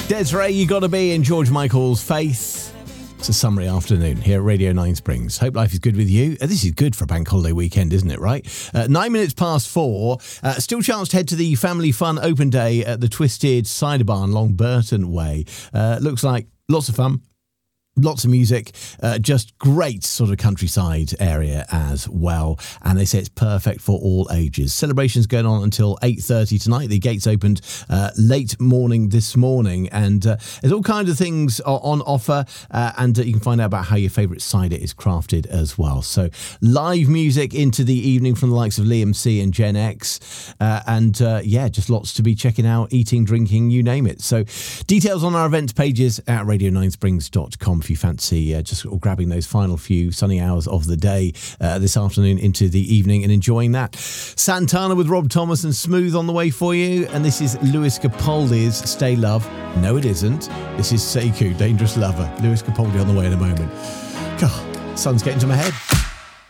Desiree, You Gotta Be, and George Michael's Faith. It's a summery afternoon here at Radio 9 Springs. Hope life is good with you. This is good for a bank holiday weekend, isn't it, right? 9 minutes past 4. Still chance to head to the Family Fun Open Day at the Twisted Cider Barn, Long Burton Way. Looks like lots of fun. Lots of music, just great sort of countryside area as well. And they say it's perfect for all ages. Celebrations going on until 8:30 tonight. The gates opened late morning this morning. And there's all kinds of things on offer. And you can find out about how your favourite cider is crafted as well. So live music into the evening from the likes of Liam C and Gen X. Just lots to be checking out, eating, drinking, you name it. So details on our event pages at radio9springs.com. If you fancy just grabbing those final few sunny hours of the day this afternoon into the evening and enjoying that. Santana with Rob Thomas and Smooth on the way for you. And this is Lewis Capaldi's Stay Love. No, it isn't. This is Sekou, Dangerous Lover. Lewis Capaldi on the way in a moment. God, sun's getting to my head.